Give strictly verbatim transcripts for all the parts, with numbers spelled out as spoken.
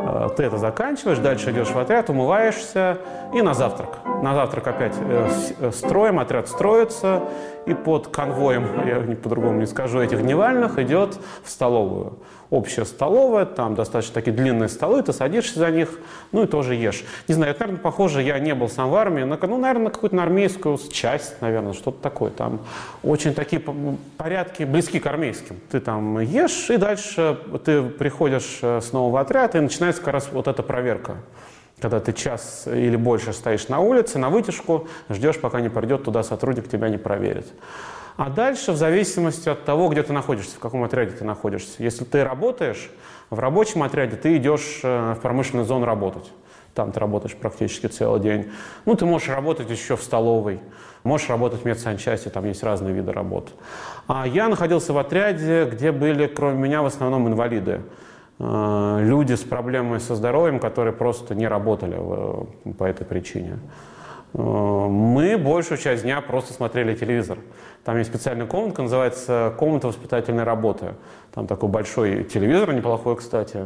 Ты это заканчиваешь, дальше идешь в отряд, умываешься и на завтрак. На завтрак опять строим, отряд строится, и под конвоем, я по-другому не скажу, этих дневальных идет в столовую. Общая столовая, там достаточно такие длинные столы, ты садишься за них, ну и тоже ешь. Не знаю, это, наверное, похоже, я не был сам в армии, но, ну, наверное, на какую-то на армейскую часть, наверное, что-то такое. Там очень такие порядки близки к армейским. Ты там ешь, и дальше ты приходишь снова в отряд, и начинается как раз вот эта проверка. Когда ты час или больше стоишь на улице, на вытяжку, ждешь, пока не придет туда сотрудник, тебя не проверит. А дальше, в зависимости от того, где ты находишься, в каком отряде ты находишься. Если ты работаешь в рабочем отряде, ты идешь в промышленную зону работать. Там ты работаешь практически целый день. Ну, ты можешь работать еще в столовой, можешь работать в медсанчасти, там есть разные виды работ. А я находился в отряде, где были, кроме меня, в основном инвалиды. Люди с проблемами со здоровьем, которые просто не работали по этой причине. Мы большую часть дня просто смотрели телевизор. Там есть специальная комнатка, называется «Комната воспитательной работы». Там такой большой телевизор, неплохой, кстати.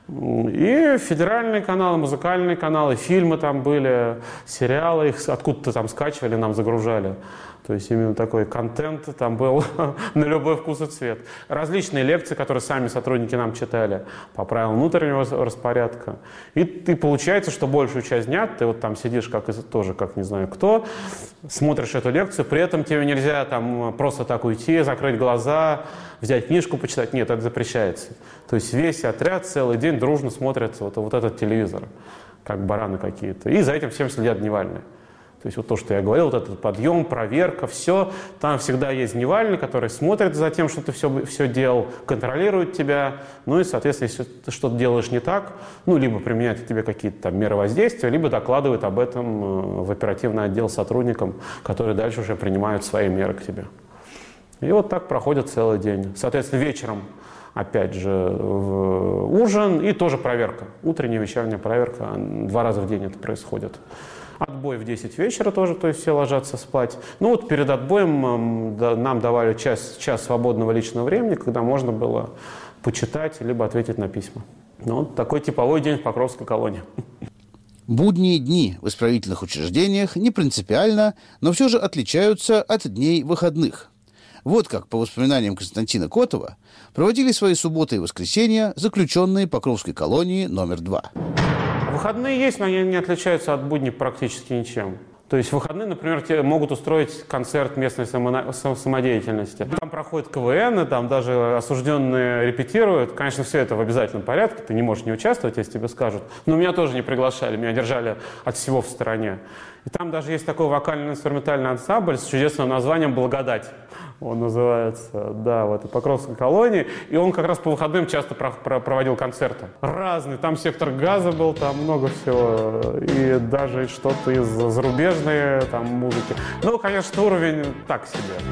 И федеральные каналы, музыкальные каналы, фильмы там были, сериалы, их откуда-то там скачивали, нам загружали. То есть именно такой контент там был на любой вкус и цвет. Различные лекции, которые сами сотрудники нам читали по правилам внутреннего распорядка. И ты, получается, что большую часть дня ты вот там сидишь как, тоже как не знаю кто, смотришь эту лекцию, при этом тебе нельзя там просто так уйти, закрыть глаза, взять книжку почитать. Нет, это запрещается. То есть весь отряд целый день дружно смотрит вот, вот этот телевизор, как бараны какие-то. И за этим всем следят дневальные. То есть вот то, что я говорил, вот этот подъем, проверка, все. Там всегда есть дневальный, который смотрит за тем, что ты все, все делал, контролирует тебя. Ну и, соответственно, если ты что-то делаешь не так, ну, либо применяет к тебе какие-то там меры воздействия, либо докладывает об этом в оперативный отдел сотрудникам, которые дальше уже принимают свои меры к тебе. И вот так проходит целый день. Соответственно, вечером, опять же, ужин и тоже проверка. Утренняя, вечерняя проверка. Два раза в день это происходит. Отбой в десять вечера тоже, то есть все ложатся спать. Ну вот перед отбоем нам давали час, час свободного личного времени, когда можно было почитать, либо ответить на письма. Ну, вот такой типовой день в Покровской колонии. Будние дни в исправительных учреждениях не принципиально, но все же отличаются от дней выходных. Вот как, по воспоминаниям Константина Котова, проводили свои субботы и воскресенья заключенные Покровской колонии номер два. Выходные есть, но они не отличаются от будней практически ничем. То есть в выходные, например, тебе могут устроить концерт местной само- самодеятельности. Там проходят КВН, там даже осужденные репетируют. Конечно, все это в обязательном порядке, ты не можешь не участвовать, если тебе скажут. Но меня тоже не приглашали, меня держали от всего в стороне. И там даже есть такой вокально-инструментальный ансамбль с чудесным названием «Благодать». Он называется, да, в этой Покровской колонии. И он как раз по выходным часто про- про- проводил концерты. Разные. Там «Сектор газа» был, там много всего. И даже что-то из зарубежной там музыки. Ну, конечно, уровень так себе.